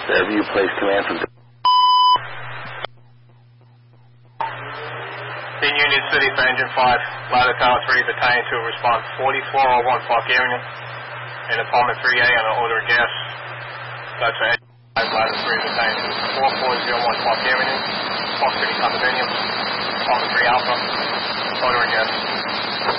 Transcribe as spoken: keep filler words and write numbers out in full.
Fairview Place Command from... In Union City for Engine five, Ladder Tower three, Battalion two, response forty-four oh one Park Avenue, in Apartment three A on an odor of gas. That's for Engine five, Ladder three, Battalion two, four four oh one Park Avenue, Park City Condominium, Apartment three Alpha, odor of gas.